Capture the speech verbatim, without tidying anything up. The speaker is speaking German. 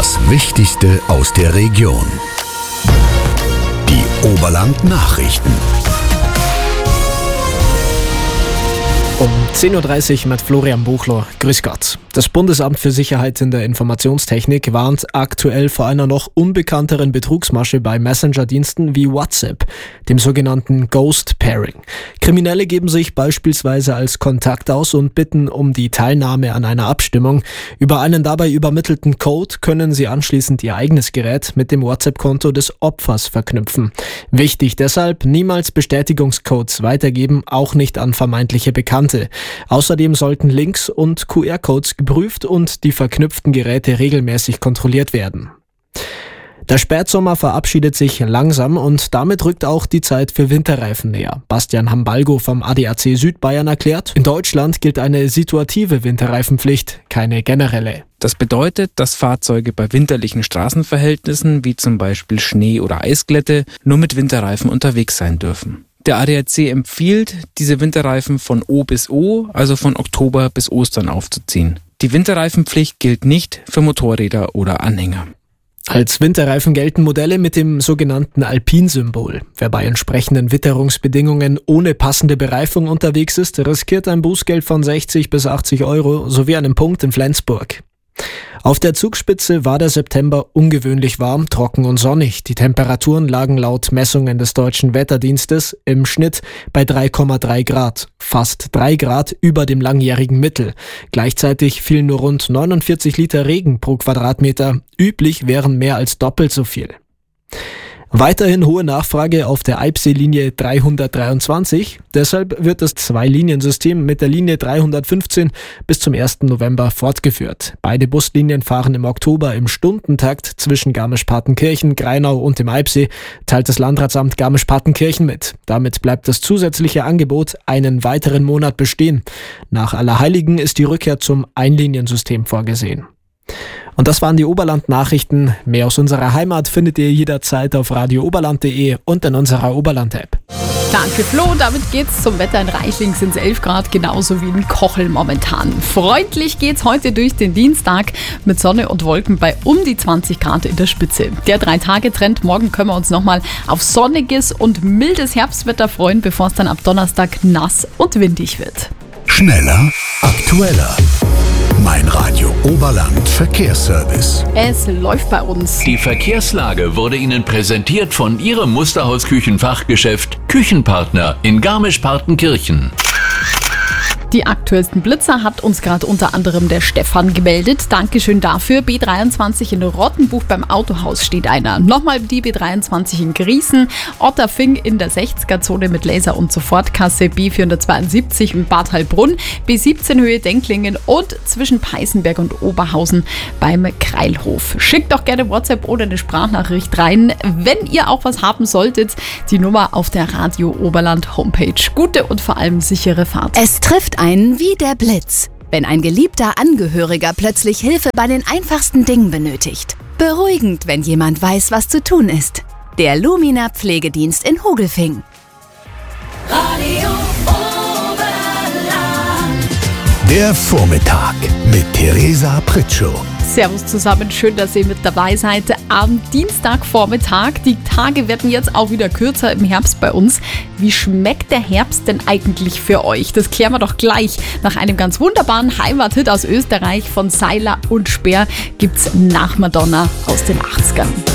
Das Wichtigste aus der Region. Die Oberland-Nachrichten. Um zehn Uhr dreißig mit Florian Buchler. Grüß Gott. Das Bundesamt für Sicherheit in der Informationstechnik warnt aktuell vor einer noch unbekannteren Betrugsmasche bei Messenger-Diensten wie WhatsApp, dem sogenannten Ghost Pairing. Kriminelle geben sich beispielsweise als Kontakt aus und bitten um die Teilnahme an einer Abstimmung. Über einen dabei übermittelten Code können sie anschließend ihr eigenes Gerät mit dem WhatsApp-Konto des Opfers verknüpfen. Wichtig deshalb, niemals Bestätigungscodes weitergeben, auch nicht an vermeintliche Bekannte. Außerdem sollten Links und Q R-Codes geprüft und die verknüpften Geräte regelmäßig kontrolliert werden. Der Spätsommer verabschiedet sich langsam und damit rückt auch die Zeit für Winterreifen näher. Bastian Hambalgo vom A D A C Südbayern erklärt, in Deutschland gilt eine situative Winterreifenpflicht, keine generelle. Das bedeutet, dass Fahrzeuge bei winterlichen Straßenverhältnissen, wie zum Beispiel Schnee oder Eisglätte, nur mit Winterreifen unterwegs sein dürfen. Der A D A C empfiehlt, diese Winterreifen von O bis O, also von Oktober bis Ostern aufzuziehen. Die Winterreifenpflicht gilt nicht für Motorräder oder Anhänger. Als Winterreifen gelten Modelle mit dem sogenannten Alpin-Symbol. Wer bei entsprechenden Witterungsbedingungen ohne passende Bereifung unterwegs ist, riskiert ein Bußgeld von sechzig bis achtzig Euro sowie einen Punkt in Flensburg. Auf der Zugspitze war der September ungewöhnlich warm, trocken und sonnig. Die Temperaturen lagen laut Messungen des Deutschen Wetterdienstes im Schnitt bei drei Komma drei Grad, fast drei Grad über dem langjährigen Mittel. Gleichzeitig fielen nur rund neunundvierzig Liter Regen pro Quadratmeter. Üblich wären mehr als doppelt so viel. Weiterhin hohe Nachfrage auf der Eibsee-Linie dreihundertdreiundzwanzig. Deshalb wird das Zwei-Linien-System mit der Linie dreihundertfünfzehn bis zum ersten November fortgeführt. Beide Buslinien fahren im Oktober im Stundentakt zwischen Garmisch-Partenkirchen, Grainau und dem Eibsee, teilt das Landratsamt Garmisch-Partenkirchen mit. Damit bleibt das zusätzliche Angebot einen weiteren Monat bestehen. Nach Allerheiligen ist die Rückkehr zum Einliniensystem vorgesehen. Und das waren die Oberland-Nachrichten. Mehr aus unserer Heimat findet ihr jederzeit auf radio oberland punkt de und in unserer Oberland-App. Danke Flo, damit geht's zum Wetter. In Reichling sind es elf Grad, genauso wie in Kochel momentan. Freundlich geht's heute durch den Dienstag mit Sonne und Wolken bei um die zwanzig Grad in der Spitze. Der Drei-Tage-Trend, morgen können wir uns nochmal auf sonniges und mildes Herbstwetter freuen, bevor es dann ab Donnerstag nass und windig wird. Schneller, aktueller. Mein Radio Oberland Verkehrsservice. Es läuft bei uns. Die Verkehrslage wurde Ihnen präsentiert von Ihrem Musterhaus-Küchenfachgeschäft Küchenpartner in Garmisch-Partenkirchen. Die aktuellsten Blitzer hat uns gerade unter anderem der Stefan gemeldet. Dankeschön dafür. B dreiundzwanzig in Rottenbuch beim Autohaus steht einer. Nochmal die B dreiundzwanzig in Griesen. Otterfing in der sechziger-Zone mit Laser- und Sofortkasse. B vierhundertzweiundsiebzig in Bad Heilbrunn. B siebzehn Höhe Denklingen und zwischen Peißenberg und Oberhausen beim Kreilhof. Schickt doch gerne WhatsApp oder eine Sprachnachricht rein, wenn ihr auch was haben solltet. Die Nummer auf der Radio Oberland Homepage. Gute und vor allem sichere Fahrt. Es trifft einen wie der Blitz, wenn ein geliebter Angehöriger plötzlich Hilfe bei den einfachsten Dingen benötigt. Beruhigend, wenn jemand weiß, was zu tun ist. Der Lumina Pflegedienst in Hogelfing. Radio Oberland. Der Vormittag mit Theresa Pritschow. Servus zusammen, schön, dass ihr mit dabei seid am Dienstagvormittag. Die Tage werden jetzt auch wieder kürzer im Herbst bei uns. Wie schmeckt der Herbst denn eigentlich für euch? Das klären wir doch gleich. Nach einem ganz wunderbaren Heimathit aus Österreich von Seiler und Speer gibt's nach Madonna aus den achtzigern.